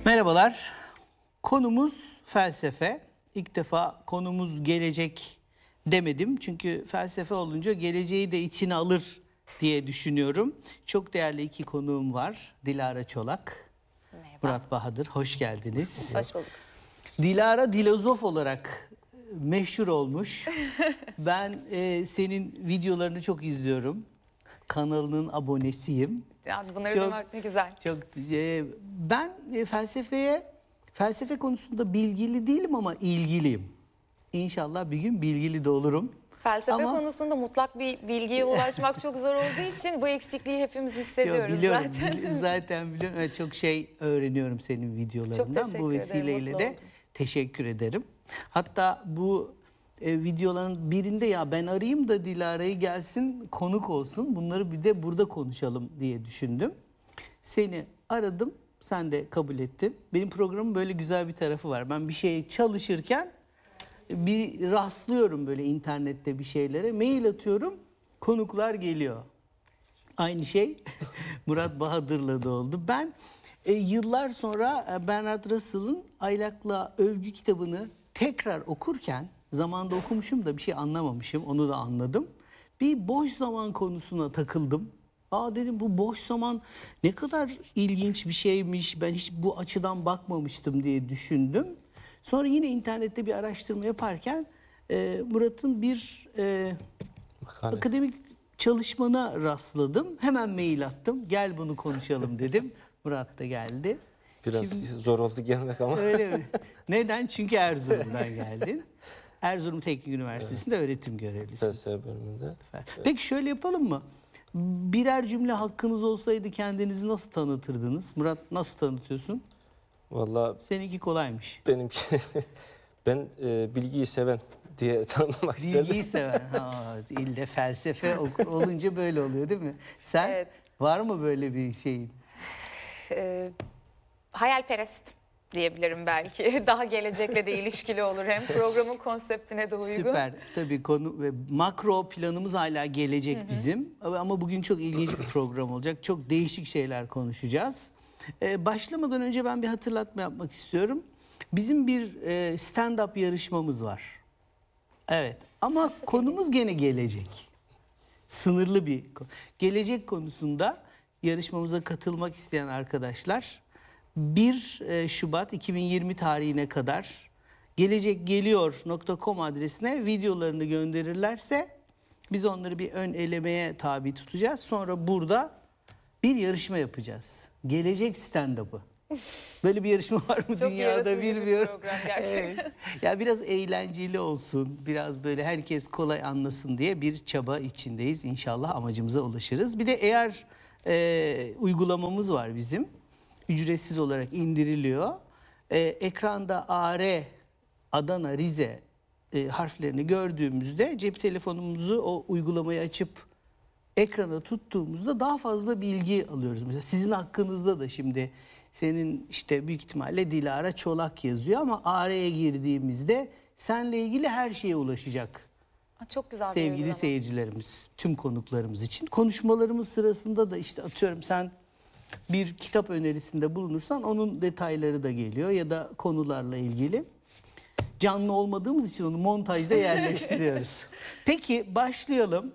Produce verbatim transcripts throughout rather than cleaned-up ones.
Merhabalar. Konumuz felsefe. İlk defa konumuz gelecek demedim. Çünkü felsefe olunca geleceği de içine alır diye düşünüyorum. Çok değerli iki konuğum var. Dilara Çolak, Merhaba. Murat Bahadır. Hoş geldiniz. Hoş bulduk. Dilara dilozof olarak meşhur olmuş. Ben e, senin videolarını çok izliyorum. Kanalının abonesiyim. Yani bunları Çok- duymak ne güzel. Çok e, ben e, felsefeye felsefe konusunda bilgili değilim ama ilgiliyim. İnşallah bir gün bilgili de olurum. Felsefe Ama- konusunda mutlak bir bilgiye ulaşmak çok zor olduğu için bu eksikliği hepimiz Yo, hissediyoruz biliyorum, zaten. bili- zaten biliyorum. Evet, çok şey öğreniyorum senin videolarından. teşekkür Bu ederim, vesileyle mutlu de oldum. teşekkür ederim. Hatta bu e, videoların birinde ya ben arayayım da Dilara'yı gelsin konuk olsun. Bunları bir de burada konuşalım diye düşündüm. Seni aradım. Sen de kabul ettin. Benim programın böyle güzel bir tarafı var. Ben bir şeye çalışırken bir rastlıyorum böyle internette bir şeylere. Mail atıyorum. Konuklar geliyor. Aynı şey Murat Bahadır'la da oldu. Ben e, yıllar sonra e, Bernard Russell'ın Aylak'la Övgü kitabını tekrar okurken, zamanda okumuşum da bir şey anlamamışım, onu da anladım. Bir boş zaman konusuna takıldım. Aa dedim bu boş zaman ne kadar ilginç bir şeymiş, ben hiç bu açıdan bakmamıştım diye düşündüm. Sonra yine internette bir araştırma yaparken e, Murat'ın bir e, Makale. akademik çalışmana rastladım. Hemen mail attım. Gel bunu konuşalım dedim. Murat da geldi. Biraz Şimdi- zor oldu gelmek ama. Öyle mi? Neden? Çünkü Erzurum'dan geldin. Erzurum Teknik Üniversitesi'nde öğretim görevlisin. Felsefe bölümünde. Peki şöyle yapalım mı? Birer cümle hakkınız olsaydı kendinizi nasıl tanıtırdınız? Murat nasıl tanıtıyorsun? Vallahi Seninki kolaymış. benimki ben e, bilgiyi seven diye tanımlamak isterdim. Bilgiyi seven. Ha, ille felsefe ok- olunca böyle oluyor değil mi? Sen Evet. var mı böyle bir şeyin? Ee, hayalperest diyebilirim belki. Daha gelecekle de ilişkili olur hem programın konseptine de uygun. Süper. Tabii konu ve makro planımız hala gelecek bizim. Ama bugün çok ilginç bir program olacak. Çok değişik şeyler konuşacağız. Ee, başlamadan önce ben bir hatırlatma yapmak istiyorum. Bizim bir e, stand-up yarışmamız var. Evet. Ama konumuz gene gelecek. Sınırlı bir konu. Gelecek konusunda yarışmamıza katılmak isteyen arkadaşlar bir Şubat iki bin yirmi tarihine kadar gelecekgeliyor nokta com adresine videolarını gönderirlerse biz onları bir ön elemeye tabi tutacağız. Sonra burada bir yarışma yapacağız. Gelecek stand-up'ı. Böyle bir yarışma var mı Çok dünyada yaratıcı bir bilmiyorum. program gerçekten. Evet. Ya biraz eğlenceli olsun, biraz böyle herkes kolay anlasın diye bir çaba içindeyiz. İnşallah amacımıza ulaşırız. Bir de eğer e, uygulamamız var bizim. Ücretsiz olarak indiriliyor. E, ekranda A R, Adana, Rize e, harflerini gördüğümüzde cep telefonumuzu o uygulamayı açıp ekrana tuttuğumuzda daha fazla bilgi alıyoruz. Mesela sizin hakkınızda da şimdi senin işte büyük ihtimalle Dilara Çolak yazıyor ama A R'ye girdiğimizde seninle ilgili her şeye ulaşacak. Aa, Çok güzel bir Sevgili uygulama. seyircilerimiz, tüm konuklarımız için. Konuşmalarımız sırasında da işte atıyorum sen bir kitap önerisinde bulunursan onun detayları da geliyor ya da konularla ilgili. Canlı olmadığımız için onu montajda yerleştiriyoruz. Peki başlayalım.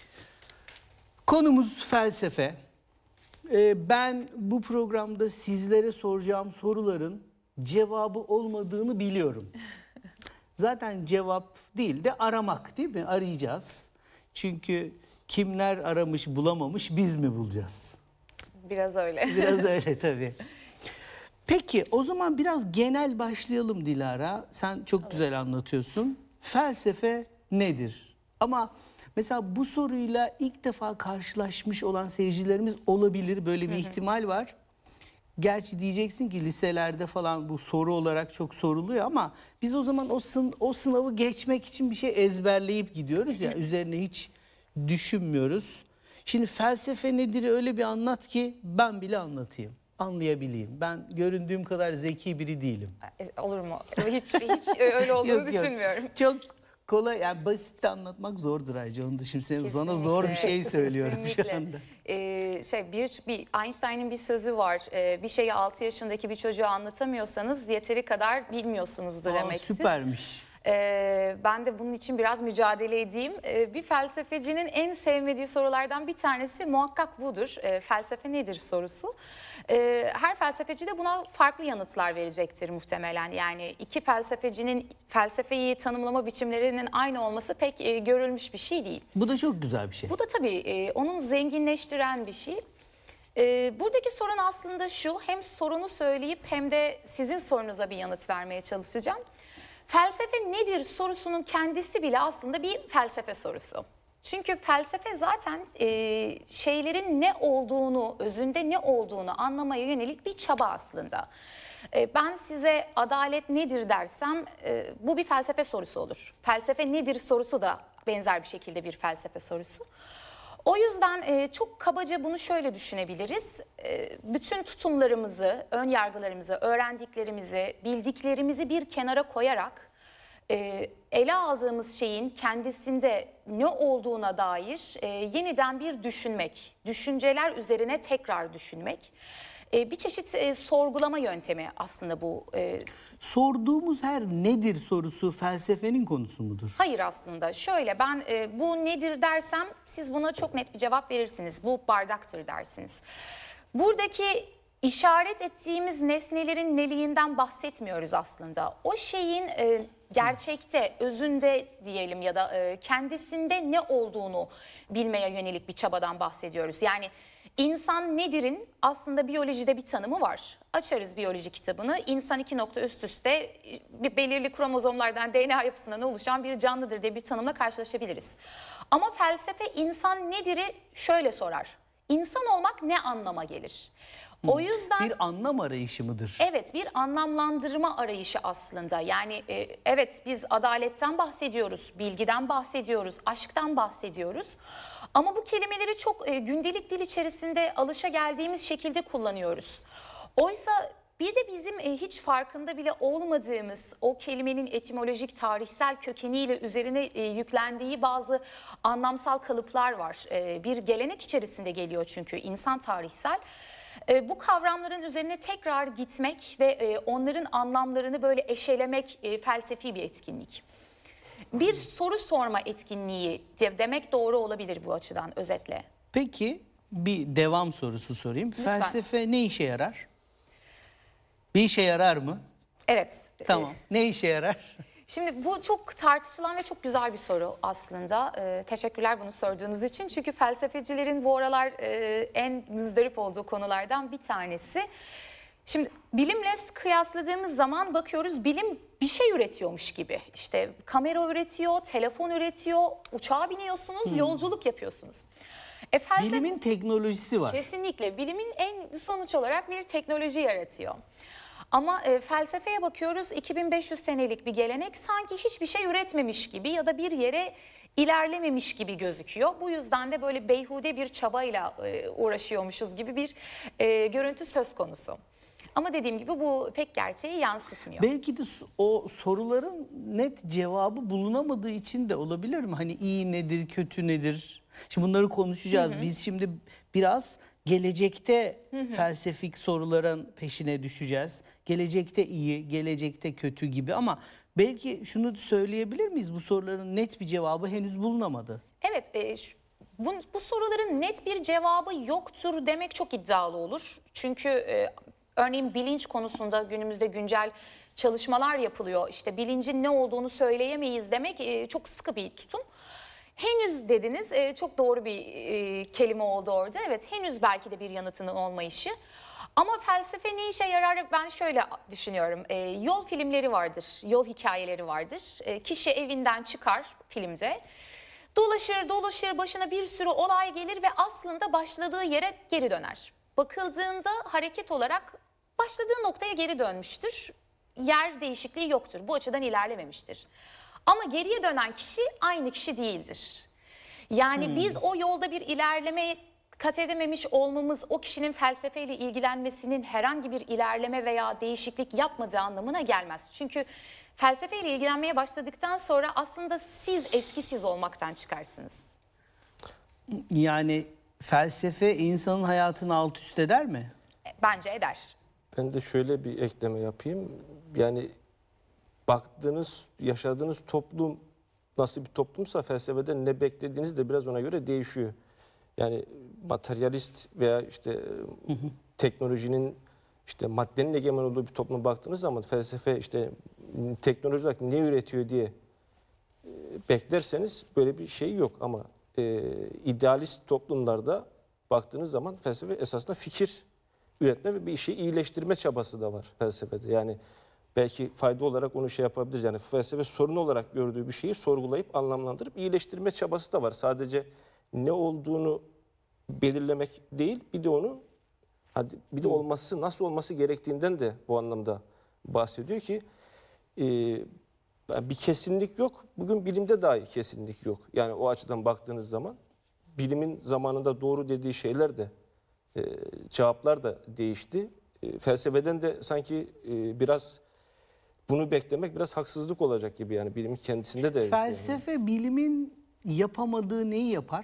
Konumuz felsefe. Ee, ben bu programda sizlere soracağım soruların cevabı olmadığını biliyorum. Zaten cevap değil de aramak değil mi? Arayacağız. Çünkü kimler aramış bulamamış biz mi bulacağız? Biraz öyle. Biraz öyle tabii. Peki o zaman biraz genel başlayalım Dilara. Sen çok güzel anlatıyorsun. Felsefe nedir? Ama mesela bu soruyla ilk defa karşılaşmış olan seyircilerimiz olabilir. Böyle bir ihtimal var. Gerçi diyeceksin ki liselerde falan bu soru olarak çok soruluyor ama biz o zaman o, sın o sınavı geçmek için bir şey ezberleyip gidiyoruz ya üzerine hiç düşünmüyoruz. Şimdi felsefe nedir öyle bir anlat ki ben bile anlatayım, anlayabileyim. Ben göründüğüm kadar zeki biri değilim. E, Olur mu? Hiç hiç öyle olduğunu Yok, yok. düşünmüyorum. Çok kolay yani basit de anlatmak zordur Ayca. Onu da şimdi sen sana zor bir şey söylüyorum şu Kesinlikle. anda. Ee, şey bir, bir Einstein'ın bir sözü var. Ee, bir şeyi altı yaşındaki bir çocuğa anlatamıyorsanız yeteri kadar bilmiyorsunuzdur Aa, demektir. süpermiş. Ee, ben de bunun için biraz mücadele edeyim. Ee, bir felsefecinin en sevmediği sorulardan bir tanesi muhakkak budur. Ee, felsefe nedir sorusu. Ee, her felsefeci de buna farklı yanıtlar verecektir muhtemelen. Yani iki felsefecinin felsefeyi tanımlama biçimlerinin aynı olması pek e, görülmüş bir şey değil. Bu da çok güzel bir şey. Bu da tabii e, onun zenginleştiren bir şey. E, buradaki sorun aslında şu, hem sorunu söyleyip hem de sizin sorunuza bir yanıt vermeye çalışacağım. Felsefe nedir sorusunun kendisi bile aslında bir felsefe sorusu. Çünkü felsefe zaten e, şeylerin ne olduğunu, özünde ne olduğunu anlamaya yönelik bir çaba aslında. E, ben size adalet nedir dersem e, bu bir felsefe sorusu olur. Felsefe nedir sorusu da benzer bir şekilde bir felsefe sorusu. O yüzden e, çok kabaca bunu şöyle düşünebiliriz. E, bütün tutumlarımızı, ön yargılarımızı, öğrendiklerimizi, bildiklerimizi bir kenara koyarak e, ele aldığımız şeyin kendisinde ne olduğuna dair e, yeniden bir düşünmek, düşünceler üzerine tekrar düşünmek. E, bir çeşit e, sorgulama yöntemi aslında bu. E, Sorduğumuz her nedir sorusu felsefenin konusu mudur? Hayır aslında şöyle ben e, bu nedir dersem siz buna çok net bir cevap verirsiniz. Bu bardaktır dersiniz. Buradaki işaret ettiğimiz nesnelerin neliğinden bahsetmiyoruz aslında. O şeyin e, gerçekte, özünde diyelim ya da e, kendisinde ne olduğunu bilmeye yönelik bir çabadan bahsediyoruz. Yani İnsan nedir'in aslında biyolojide bir tanımı var. Açarız biyoloji kitabını. İnsan iki nokta üst üste bir belirli kromozomlardan D N A yapısından oluşan bir canlıdır diye bir tanımla karşılaşabiliriz. Ama felsefe insan nedir'i şöyle sorar. İnsan olmak ne anlama gelir? O yüzden Bir anlam arayışı mıdır? evet bir anlamlandırma arayışı aslında. Yani e, evet biz adaletten bahsediyoruz, bilgiden bahsediyoruz, aşktan bahsediyoruz. Ama bu kelimeleri çok e, gündelik dil içerisinde alışageldiğimiz şekilde kullanıyoruz. Oysa bir de bizim e, hiç farkında bile olmadığımız o kelimenin etimolojik tarihsel kökeniyle üzerine e, yüklendiği bazı anlamsal kalıplar var. E, bir gelenek içerisinde geliyor çünkü insan tarihsel. E, bu kavramların üzerine tekrar gitmek ve e, onların anlamlarını böyle eşelemek e, felsefi bir etkinlik. Bir soru sorma etkinliği de, demek doğru olabilir bu açıdan özetle. Peki bir devam sorusu sorayım. Lütfen. Felsefe ne işe yarar? Bir işe yarar mı? Evet. Tamam. Ne işe yarar? Şimdi bu çok tartışılan ve çok güzel bir soru aslında. Ee, teşekkürler bunu sorduğunuz için. Çünkü felsefecilerin bu aralar e, en müzdarip olduğu konulardan bir tanesi. Şimdi bilimle kıyasladığımız zaman bakıyoruz bilim bir şey üretiyormuş gibi. İşte kamera üretiyor, telefon üretiyor, uçağa biniyorsunuz, yolculuk yapıyorsunuz. E, felsefe... Bilimin teknolojisi var. Kesinlikle bilimin en sonuç olarak bir teknoloji yaratıyor. Ama e, felsefeye bakıyoruz iki bin beş yüz senelik bir gelenek sanki hiçbir şey üretmemiş gibi ya da bir yere ilerlememiş gibi gözüküyor. Bu yüzden de böyle beyhude bir çabayla e, uğraşıyormuşuz gibi bir e, görüntü söz konusu. Ama dediğim gibi bu pek gerçeği yansıtmıyor. Belki de o soruların net cevabı bulunamadığı için de olabilir mi? Hani iyi nedir, kötü nedir? Şimdi bunları konuşacağız. Hı hı. Biz şimdi biraz gelecekte hı hı. felsefik soruların peşine düşeceğiz. Gelecekte iyi, gelecekte kötü gibi ama belki şunu söyleyebilir miyiz? Bu soruların net bir cevabı henüz bulunamadı. Evet, e, şu, bu, bu soruların net bir cevabı yoktur demek çok iddialı olur. Çünkü e, örneğin bilinç konusunda günümüzde güncel çalışmalar yapılıyor. İşte bilincin ne olduğunu söyleyemeyiz demek e, çok sıkı bir tutum. Henüz dediniz, e, çok doğru bir e, kelime oldu orada. Evet, henüz belki de bir yanıtının olmayışı. Ama felsefe ne işe yarar ben şöyle düşünüyorum. E, yol filmleri vardır, yol hikayeleri vardır. E, kişi evinden çıkar filmde. Dolaşır dolaşır başına bir sürü olay gelir ve aslında başladığı yere geri döner. Bakıldığında hareket olarak başladığı noktaya geri dönmüştür. Yer değişikliği yoktur. Bu açıdan ilerlememiştir. Ama geriye dönen kişi aynı kişi değildir. Yani hmm. biz o yolda bir ilerleme kat edememiş olmamız o kişinin felsefeyle ilgilenmesinin herhangi bir ilerleme veya değişiklik yapmadığı anlamına gelmez. Çünkü felsefeyle ilgilenmeye başladıktan sonra aslında siz eski siz olmaktan çıkarsınız. Yani felsefe insanın hayatını alt üst eder mi? E, Bence eder. Ben de şöyle bir ekleme yapayım. Yani baktığınız, yaşadığınız toplum nasıl bir toplumsa felsefede ne beklediğiniz de biraz ona göre değişiyor. Yani materyalist veya işte hı hı. teknolojinin, işte maddenin egemen olduğu bir topluma baktığınız zaman felsefe işte teknoloji olarak ne üretiyor diye beklerseniz böyle bir şey yok. Ama e, idealist toplumlarda baktığınız zaman felsefe esasında fikir üretme ve bir işi iyileştirme çabası da var felsefede. Yani belki fayda olarak onu şey yapabiliriz. Yani felsefe sorun olarak gördüğü bir şeyi sorgulayıp anlamlandırıp iyileştirme çabası da var. Sadece ne olduğunu belirlemek değil, bir de onu hadi bir de olması, nasıl olması gerektiğinden de bu anlamda bahsediyor ki e, bir kesinlik yok. Bugün bilimde dahi kesinlik yok. Yani o açıdan baktığınız zaman bilimin zamanında doğru dediği şeyler de e, cevaplar da değişti. E, felsefeden de sanki e, biraz bunu beklemek biraz haksızlık olacak gibi, yani bilimin kendisinde de. Felsefe yani bilimin yapamadığı neyi yapar?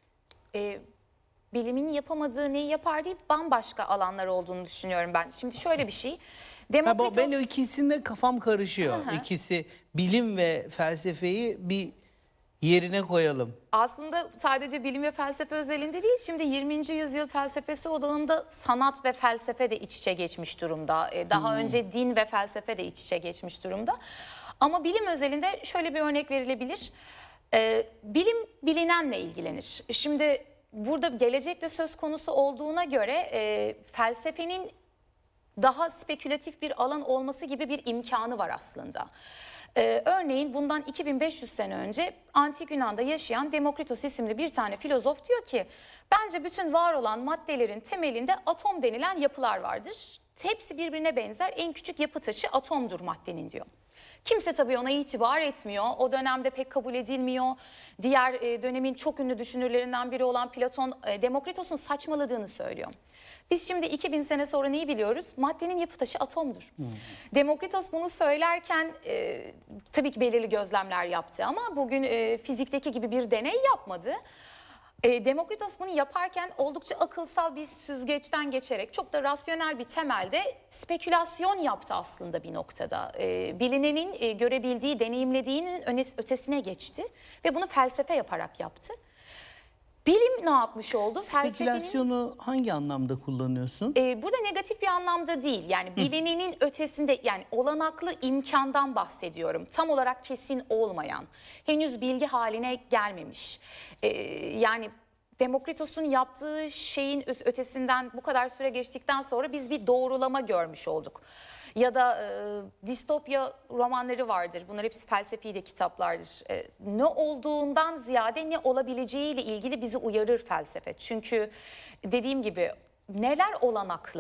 Ee, bilimin yapamadığı neyi yapar değil, bambaşka alanlar olduğunu düşünüyorum ben. Şimdi şöyle bir şey. Demokritos... Ha, ben o ikisinde kafam karışıyor. Hı hı. İkisi, bilim ve felsefeyi bir yerine koyalım. Aslında sadece bilim ve felsefe özelinde değil, şimdi yirminci yüzyıl felsefesi odağında sanat ve felsefe de iç içe geçmiş durumda. Daha hmm. önce din ve felsefe de iç içe geçmiş durumda. Ama bilim özelinde şöyle bir örnek verilebilir. Ee, bilim bilinenle ilgilenir. Şimdi burada gelecekte söz konusu olduğuna göre e, felsefenin daha spekülatif bir alan olması gibi bir imkanı var aslında. Ee, örneğin bundan iki bin beş yüz sene önce Antik Yunan'da yaşayan Demokritos isimli bir tane filozof diyor ki bence bütün var olan maddelerin temelinde atom denilen yapılar vardır. Hepsi birbirine benzer, en küçük yapı taşı atomdur maddenin diyor. Kimse tabii ona itibar etmiyor. O dönemde pek kabul edilmiyor. Diğer e, dönemin çok ünlü düşünürlerinden biri olan Platon e, Demokritos'un saçmaladığını söylüyor. Biz şimdi iki bin sene sonra neyi biliyoruz? Maddenin yapı taşı atomdur. Hmm. Demokritos bunu söylerken e, tabii ki belirli gözlemler yaptı ama bugün e, fizikteki gibi bir deney yapmadı. E, Demokritos bunu yaparken oldukça akılsal bir süzgeçten geçerek çok da rasyonel bir temelde spekülasyon yaptı aslında bir noktada. E, bilinenin e, görebildiği, deneyimlediğinin önes, ötesine geçti ve bunu felsefe yaparak yaptı. Bilim ne yapmış oldu? Spekülasyonu hangi anlamda kullanıyorsun? E, burada negatif bir anlamda değil. Yani bilinenin ötesinde, yani olanaklı imkandan bahsediyorum. Tam olarak kesin olmayan, henüz bilgi haline gelmemiş. E, yani Demokritos'un yaptığı şeyin ötesinden bu kadar süre geçtikten sonra biz bir doğrulama görmüş olduk. Ya da e, distopya romanları vardır. Bunlar hepsi felsefi de kitaplardır. E, ne olduğundan ziyade ne olabileceğiyle ilgili bizi uyarır felsefe. Çünkü dediğim gibi neler olanaklı?